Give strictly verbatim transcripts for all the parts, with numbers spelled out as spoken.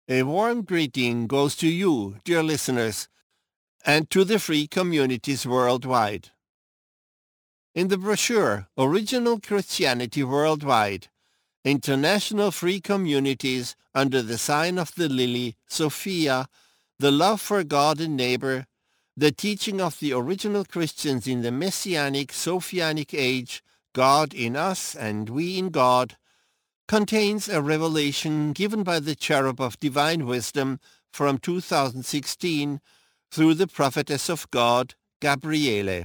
A warm greeting goes to you, dear listeners, and to the free communities worldwide. In the brochure, Original Christianity Worldwide, International Free Communities under the Sign of the Lily, Sophia, the Love for God and Neighbor, the Teaching of the Original Christians in the Messianic Sophianic Age, God in Us and We in God, contains a revelation given by the Cherub of Divine Wisdom from two thousand sixteen through the Prophetess of God, Gabriele.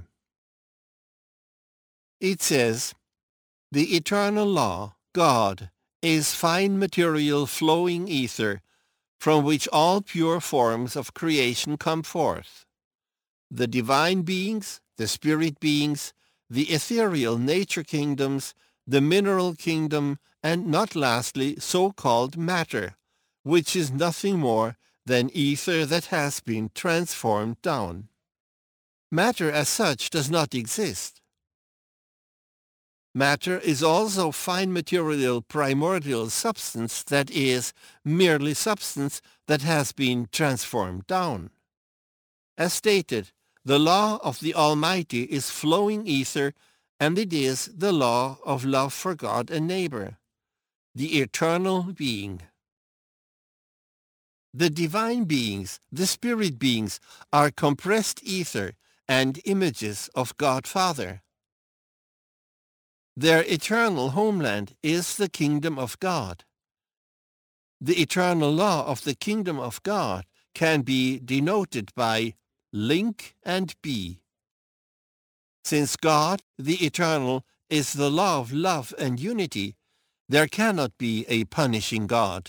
It says, "The eternal law, God, is fine material flowing ether, from which all pure forms of creation come forth. The divine beings, the spirit beings, the ethereal nature kingdoms, the mineral kingdom, and not lastly so-called matter, which is nothing more than ether that has been transformed down. Matter as such does not exist. Matter is also fine material primordial substance, that is, merely substance that has been transformed down. As stated, the law of the Almighty is flowing ether, and it is the law of love for God and neighbor, the eternal being. The divine beings, the spirit beings, are compressed ether and images of God Father. Their eternal homeland is the kingdom of God. The eternal law of the kingdom of God can be denoted by link and be. Since God, the eternal, is the law of love and unity, there cannot be a punishing God.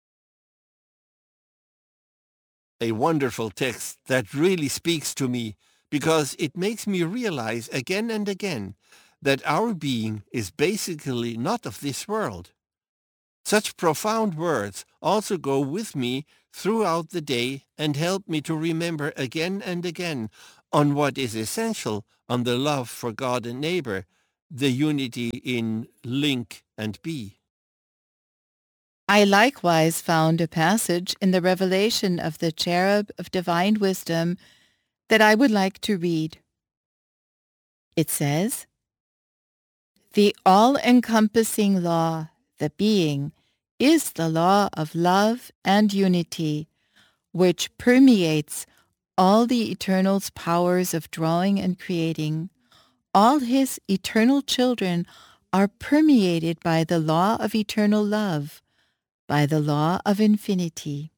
A wonderful text that really speaks to me, because it makes me realize again and again that our being is basically not of this world. Such profound words also go with me throughout the day and help me to remember again and again on what is essential, on the love for God and neighbor, the unity in link and be. I likewise found a passage in the revelation of the Cherub of Divine Wisdom that I would like to read. It says, "The all-encompassing law, the being, is the law of love and unity, which permeates all the Eternal's powers of drawing and creating. All his eternal children are permeated by the law of eternal love, by the law of infinity.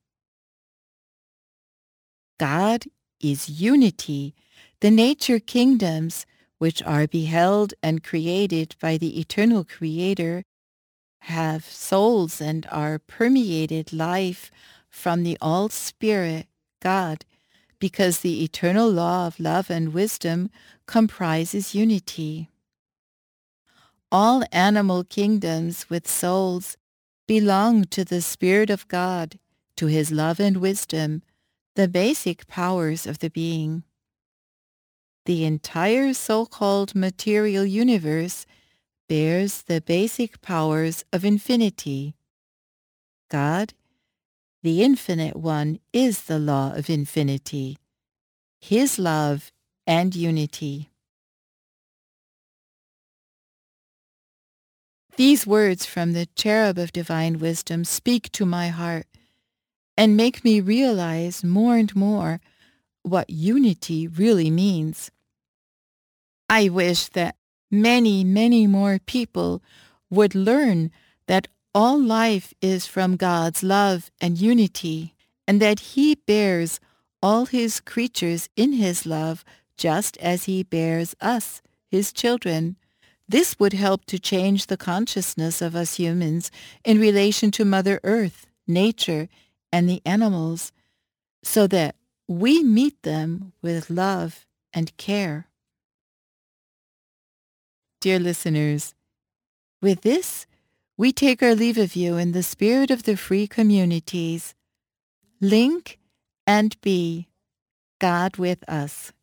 God is unity, the nature kingdoms, which are beheld and created by the eternal Creator, have souls and are permeated life from the All-Spirit, God, because the eternal law of love and wisdom comprises unity. All animal kingdoms with souls belong to the Spirit of God, to his love and wisdom, the basic powers of the being. The entire so-called material universe bears the basic powers of infinity. God, the Infinite One, is the law of infinity, his love and unity." These words from the Cherub of Divine Wisdom speak to my heart and make me realize more and more what unity really means. I wish that many, many more people would learn that all life is from God's love and unity, and that he bears all his creatures in his love just as he bears us, his children. This would help to change the consciousness of us humans in relation to Mother Earth, nature, and the animals, so that we meet them with love and care. Dear listeners, with this, we take our leave of you in the spirit of the free communities. Link and be, God with us.